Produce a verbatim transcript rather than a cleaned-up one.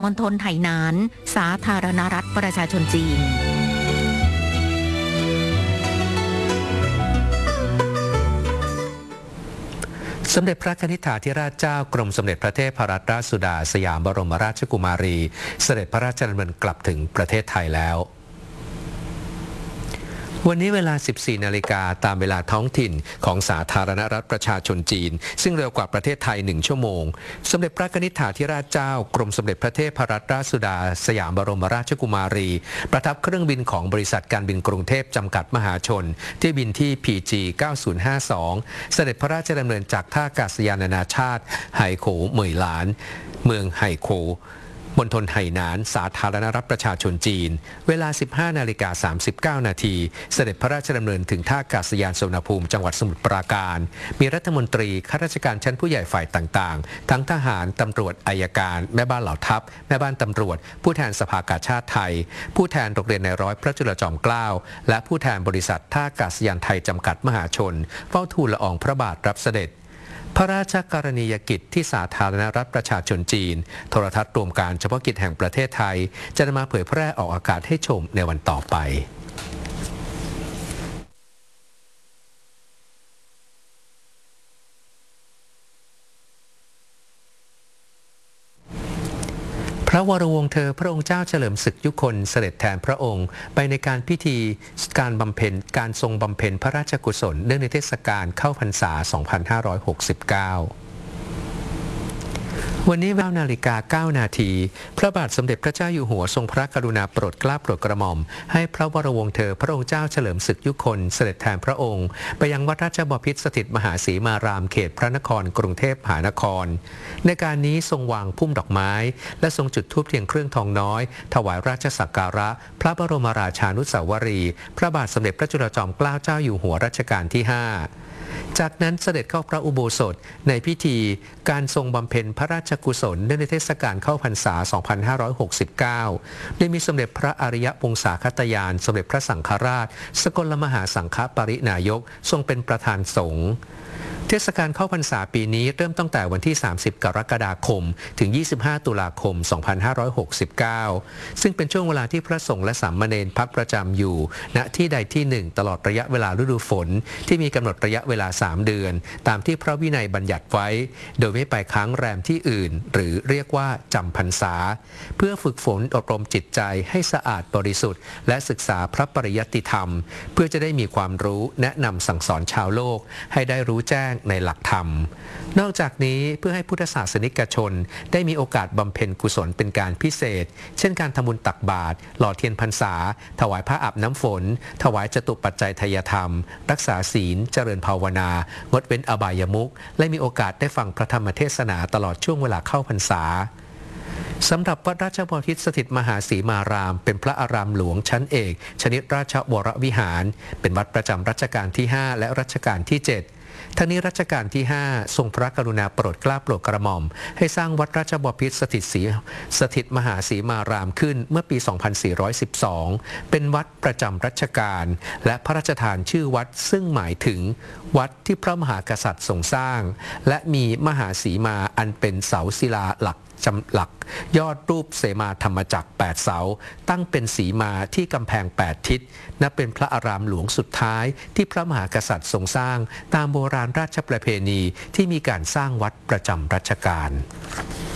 มณฑลไหหนานสาธารณรัฐประชาชนจีนสมเด็จพระนิธิธิราชเจ้ากรมสมเด็จพระเทพรัตนราชสุดาสยามบรมราชกุมารีเสด็จพระราชดำเนินกลับถึงประเทศไทยแล้ววันนี้เวลา สิบสี่ นาฬิกาตามเวลาท้องถิ่นของสาธารณรัฐประชาชนจีนซึ่งเร็วกว่าประเทศไทยหนึ่งชั่วโมงสมเด็จพระนิธิธิราชเจ้ากรมสมเด็จพระเทพรัตนราชสุดาสยามบรมราชกุมารีประทับเครื่องบินของบริษัทการบินกรุงเทพจำกัดมหาชนที่บินที่ พี จี เก้าศูนย์ห้าสอง เสด็จพระราชดำเนินจากท่าอากาศยานนานาชาติไหโขวเหมยหลานเมืองไหโขวมณฑลไหหนานสาธารณรัฐประชาชนจีนเวลา สิบห้า นาฬิกา สามสิบเก้า นาทีเสด็จพระราชดำเนินถึงท่าอากาศยานสุวรรณภูมิจังหวัดสมุทรปราการมีรัฐมนตรีข้าราชการชั้นผู้ใหญ่ฝ่ายต่างๆทั้งทหารตำรวจอัยการแม่บ้านเหล่าทัพแม่บ้านตำรวจผู้แทนสภากาชาติไทยผู้แทนโรงเรียนในร้อยพระจุลจอมเกล้าและผู้แทนบริษัทท่าอากาศยานไทยจำกัดมหาชนเฝ้าทูลละอองพระบาทรับเสด็จพระราชกรณียกิจที่สาธารณรัฐประชาชนจีนโทรทัศน์รวมการเฉพาะกิจแห่งประเทศไทยจะนำมาเผยแพร่ออกอากาศให้ชมในวันต่อไปพระวรวงศ์เธอพระองค์เจ้าเฉลิมศึกยุคนเสด็จแทนพระองค์ไปในการพิธีการบำเพ็ญการทรงบำเพ็ญพระราชกุศลเนื่องในเทศกาลเข้าพรรษา สองพันห้าร้อยหกสิบเก้าวันนี้เวลานาฬิกา เก้า นาทีพระบาทสมเด็จพระเจ้าอยู่หัวทรงพระกรุณาโปรดเกล้าโปรดกระหม่อมให้พระวรวงศ์เธอพระองค์เจ้าเฉลิมศึกยุคนเสด็จแทนพระองค์ไปยังวัดราชบพิตรสถิตมหาศรีมารามเขตพระนครกรุงเทพมหานครในการนี้ทรงวางพุ่มดอกไม้และทรงจุดธูปเทียนเครื่องทองน้อยถวายราชสักการะพระบรมราชานุสาวรีย์พระบาทสมเด็จพระจุลจอมเกล้าเจ้าอยู่หัวรัชกาลที่ห้าจากนั้นเสด็จเข้าพระอุโบสถในพิธีการทรงบำเพ็ญพระราชกุศลเนื่องในเทศกาลเข้าพรรษา สองพันห้าร้อยหกสิบเก้า โดยมีสมเด็จพระอริยวงศาคตยานสมเด็จพระสังฆราชสกลมหาสังฆปรินายกทรงเป็นประธานสงฆ์เทศกาลเข้าพรรษาปีนี้เริ่มตั้งแต่วันที่ สามสิบ กรกฎาคมถึง ยี่สิบห้า ตุลาคม สองพันห้าร้อยหกสิบเก้า ซึ่งเป็นช่วงเวลาที่พระสงฆ์และสามเณรพักประจำอยู่ณที่ใดที่หนึ่งตลอดระยะเวลาฤดูฝนที่มีกำหนดระยะเวลา สาม เดือนตามที่พระวินัยบัญญัติไว้โดยไม่ไปค้างแรมที่อื่นหรือเรียกว่าจำพรรษาเพื่อฝึกฝนอบรมจิตใจให้สะอาดบริสุทธิ์และศึกษาพระปริยัติธรรมเพื่อจะได้มีความรู้แนะนำสั่งสอนชาวโลกให้ได้รู้แจ้งในหลักธรรมนอกจากนี้เพื่อให้พุทธศาสนิกชนได้มีโอกาสบำเพ็ญกุศลเป็นการพิเศษเช่นการทำบุญตักบาตรหล่อเทียนพรรษาถวายผ้าอาบน้ำฝนถวายจตุปัจจัยทายธรรมรักษาศีลเจริญภาวนางดเว้นอบายมุขและมีโอกาสได้ฟังพระธรรมเทศนาตลอดช่วงเวลาเข้าพรรษาสำหรับวัดราชบพิตรสถิตมหาศรีมารามเป็นพระอารามหลวงชั้นเอกชนิดราชวรวิหารเป็นวัดประจำรัชกาลที่ห้าและรัชกาลที่เจ็ดทั้งนี้รัชกาลที่ห้าทรงพระกรุณาโปรดเกล้าโปรดกระหม่อมให้สร้างวัดราชบพิตรสถิตศรีสถิตมหาศรีมารามขึ้นเมื่อปี สองพันสี่ร้อยสิบสอง เป็นวัดประจำรัชกาลและพระราชทานชื่อวัดซึ่งหมายถึงวัดที่พระมหากษัตริย์ทรงสร้างและมีมหาสีมาอันเป็นเสาศิลาหลักจำหลักยอดรูปเสมาธรรมจักรแปดเสาตั้งเป็นสีมาที่กำแพงแปดทิศนับเป็นพระอารามหลวงสุดท้ายที่พระมหากษัตริย์ทรงสร้างตามโบราณราชประเพณีที่มีการสร้างวัดประจำรัชกาล